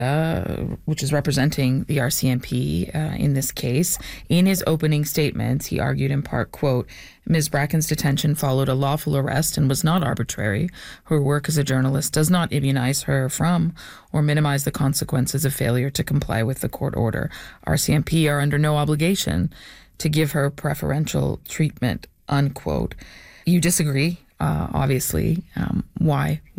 which is representing the RCMP in this case, in his opening statements, he argued in part, quote, Ms. Bracken's detention followed a lawful arrest and was not arbitrary. Her work as a journalist does not immunize her from or minimize the consequences of failure to comply with the court order. RCMP are under no obligation to give her preferential treatment, unquote. You disagree, obviously. Why?